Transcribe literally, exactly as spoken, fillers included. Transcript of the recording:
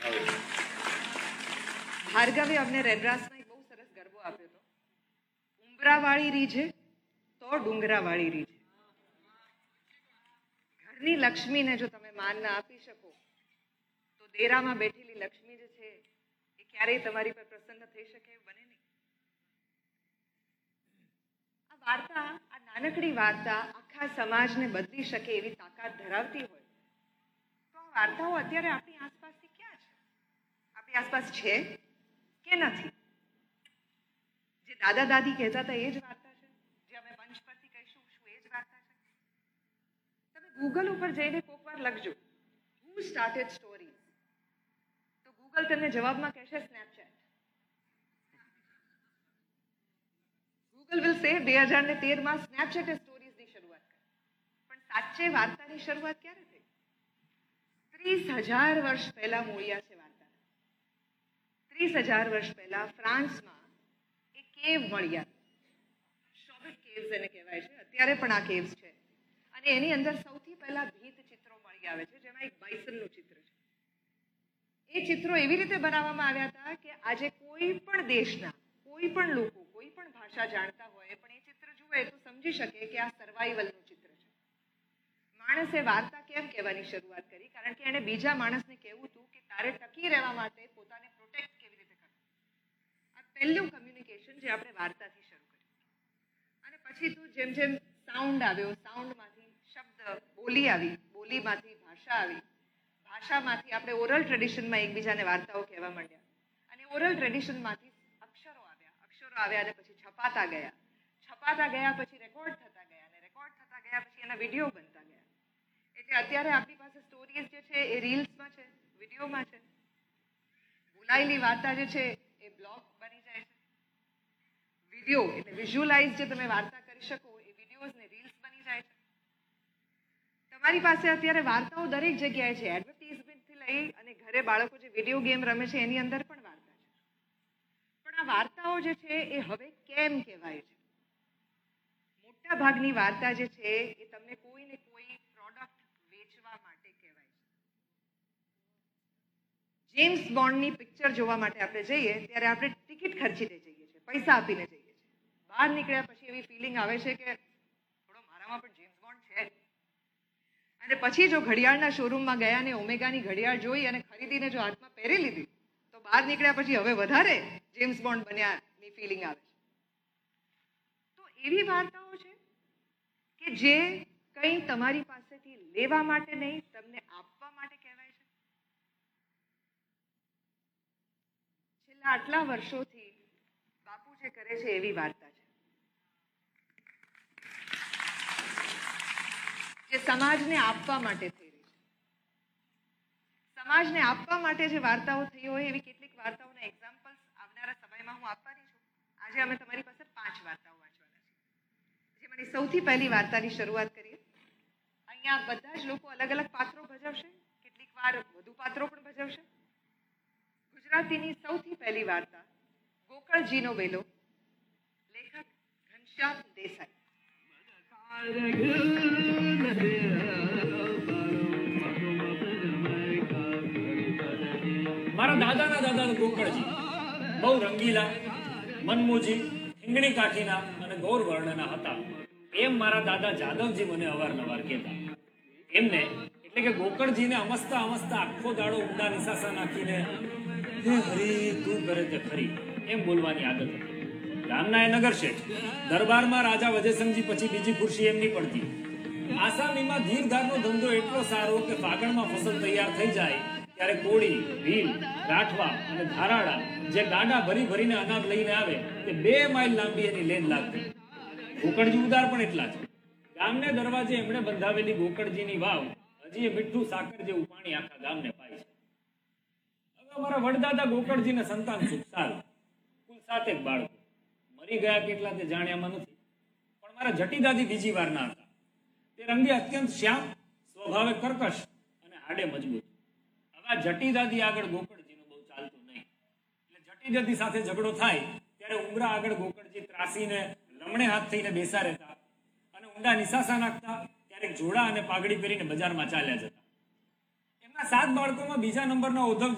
ભાર્ગવે અમને રેડરાસમાં એક બહુ સરસ ગરબો આપ્યો હતો. ઉંબરાવાળી રીઝે તો ડુંગરાવાળી રીઝે. ઘરની લક્ષ્મીને જો તમે માન ના આપી શકો તો દેરામાં બેઠેલી લક્ષ્મી જે છે એ ક્યારેય તમારી પર પ્રસન્ન થઈ શકે એવું બને નહીં. આ વાર્તા, આ નાનકડી વાર્તા આખા સમાજને બદલી શકે એવી તાકાત ધરાવતી હોય તો આ વાર્તાઓ અત્યારે આપણી આસપાસથી ક્યાં છે? આપણી આસપાસ છે કે નથી? જે દાદા દાદી કહેતા હતા એ જ વાર્તા છે? જે અમે મંચ પરથી કહીશું શું એ જ વાર્તા છે? તમે ગૂગલ ઉપર જઈને કોક વાર લખજો હુ સ્ટાર્ટેડ સ્ટોરીઝ, તો ગૂગલ તમને જવાબમાં કહેશે સ્નેપચેટ. ગૂગલ વિલ સે બે હજાર ને તેર માં સ્નેપચેટે સ્ટોરીઝની શરૂઆત કરી. પણ સાચે વાર્તાની શરૂઆત ક્યારે થઈ? ત્રીસ હજાર વર્ષ પહેલા મૂળિયા છે વાર્તા. ત્રીસ હજાર વર્ષ પહેલા ફ્રાન્સમાં એક કેવ મળ્યા. શોબેટ કેવ્સ એને કહેવાય છે. અત્યારે પણ આ કેવ્સ છે અને એની અંદર સૌથી પહેલા ભીત ચિત્રો મળી આવે છે, જેમાં એક બાઇસનનું ચિત્ર છે. એ ચિત્રો એવી રીતે બનાવવામાં આવ્યા હતા કે આજે કોઈ પણ દેશના કોઈ પણ લોકો કોઈ પણ ભાષા જાણતા હોય પણ એ ચિત્ર જુએ તો સમજી શકે કે આ સર્વાઈવલનું ચિત્ર છે. માણસે વાર્તા કેમ કહેવાની શરૂઆત કરી? કારણ કે એને બીજા માણસને કહેવું હતું કે તારે ટકી રહેવા માટે પોતાને પ્રોટેક્ટ કેવી રીતે કરવું. આ પહેલું કમ્યુનિકેશન જે આપણે વાર્તાથી શરૂ કર્યું. અને પછી તો જેમ જેમ સાઉન્ડ આવ્યો, સાઉન્ડમાંથી શબ્દ, બોલી આવી, બોલીમાંથી ભાષા આવી, ભાષામાંથી આપણે ઓરલ ટ્રેડિશનમાં એકબીજાને વાર્તાઓ કહેવા માંડ્યા અને ઓરલ ટ્રેડિશનમાંથી અક્ષરો આવ્યા, અક્ષરો આવ્યા અને પછી છપાતા ગયા, છપાતા ગયા પછી રેકોર્ડ થતા ગયા અને રેકોર્ડ થતા ગયા પછી એના વિડીયો બનતા ગયા. એટલે અત્યારે આપણી પાસે સ્ટોરીઝ જે છે એ રીલ્સમાં છે, વિડીયોમાં છે. ભૂલાયેલી વાર્તા જે છે એ બ્લોગ બની જાય છે. વિડીયો એટલે વિઝ્યુઅલાઇઝ જે તમે વાર્તા કરી શકો એ વિડીયોઝ ને રીલ્સ બની જાય છે. તમારી પાસે અત્યારે વાર્તાઓ દરેક જગ્યાએ છે. એડવર્ટાઇઝમેન્ટથી લઈ અને ઘરે બાળકો જે વિડીયો ગેમ રમે છે એની અંદર પણ વાર્તા છે. પણ આ વાર્તાઓ જે છે એ હવે કેમ કહેવાય છે? મોટા ભાગની વાર્તા જે છે એ તમને કોઈ ને કોઈ પ્રોડક્ટ વેચવા માટે કહેવાય છે. જેમ્સ બોન્ડની પિક્ચર જોવા માટે આપણે જઈએ ત્યારે આપણે ટિકિટ ખર્ચીને જઈએ છીએ, પૈસા આપીને જઈએ છીએ. બહાર નીકળ્યા પછી એવી ફિલિંગ આવે છે કે થોડો મારામાં પણ જેમ્સ બોન્ડ છે. અને પછી જો ઘડિયાળના શોરૂમમાં ગયા અને ઓમેગાની ઘડિયાળ જોઈ અને ખરીદીને જો હાથમાં પહેરી લીધી તો બહાર નીકળ્યા પછી હવે વધારે જેમ્સ બોન્ડ બન્યાની ફિલિંગ આવે છે. તો એવી વાર્તાઓ છે કે જે કંઈ તમારી પાસેથી લેવા માટે નહીં, તમને આપવા માટે કહેવાય છે. છેલ્લા આટલા વર્ષોથી બાપુ જે કરે છે એવી વાર્તા છે જે સમાજને આપવા માટે થઈ રહી છે. સમાજને આપવા માટે જે વાર્તાઓ થઈ હોય એવી કેટલીક વાર્તાઓના એક્ઝામ્પલ્સ આવનારા સમયમાં હું આપવાની છું. આજે અમે તમારી પાસે પાંચ વાર્તાઓ વાંચવાના છીએ. જેમાંની સૌથી પહેલી વાર્તાની શરૂઆત કરીએ. અહીંયા બધા જ લોકો અલગ અલગ પાત્રો ભજવશે, કેટલીક વાર વધુ પાત્રો પણ ભજવશે. ગુજરાતીની સૌથી પહેલી વાર્તા ગોકળજીનો બેલો, લેખક ઘનશ્યામ દેસાઈ. મારા દાદાના દાદા ગોકળજી બહુ રંગીલા, મનમોજી, ઠીંગણી કાઠીના અને ગૌર વર્ણના હતા એમ મારા દાદા જાદવજી મને અવારનવાર કહેતા. એમને એટલે કે ગોકળજીને અમસ્તા અમસ્તા આખો દાડો ઊંડા નિશાસા નાખીને હે હરી તું કરે તે ખરી એમ બોલવાની આદત હતી. ગામના એ નગર શેઠ, દરબારમાં રાજા વજયસંગજી પછી બીજી ખુરશી એમની પડતી. આસામીમાં ધીરધારનો ધંધો એટલો સારો કે ફાગણમાં ફસલ તૈયાર થઈ જાય ત્યારે કોળી, ભીલ, રાઠવા અને ધારાડા જે ગાડા ભરી ભરીને અનાજ લઈને આવે તે બે માઇલ લાંબી એની લેન લાગતી. ગોકળજી ઉદાર પણ એટલા જ. ગામને દરવાજે એમણે બંધાવેલી ગોકળજીની વાવ હજી એ મીઠું સાકર જેવું પાણી આખા ગામને પાય છે. હવે અમારા વડદાદા ગોકળજીને સંતાન સુખ સારું. કુલ સાતેક બાળકો. મરી ગયા કેટલા તે જાણ્યામાં નથી. પણ મારા જટીદાદી બીજી વાર ના હતા. તે રંગે અત્યંત શ્યામ, સ્વભાવે કર્કશ અને હાડે મજબૂત. હવે જટીદાદી આગળ ગોકળજીનું બહુ ચાલતું નહીં. એટલે જટીદાદી સાથે ઝઘડો થાય ત્યારે ઉમરા આગળ ગોકળજી ત્રાસીને લમણે હાથ થઈને બેસા રહેતા અને ઊંડા નિશાસા નાખતા. ક્યારેક જોડા અને પાઘડી પહેરીને બજારમાં ચાલ્યા જતા. એમના સાત બાળકોમાં બીજા નંબરના ઉદ્ધવ